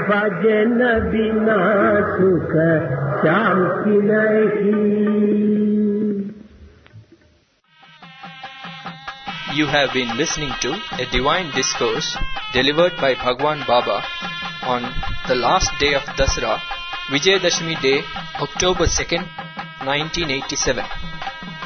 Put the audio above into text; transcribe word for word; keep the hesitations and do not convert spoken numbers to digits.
भजन बिना सुख शांति नहीं। You have been listening to a divine discourse delivered by Bhagwan Baba on the last day of Dasara, Vijayadashami Day, October second, nineteen eighty-seven.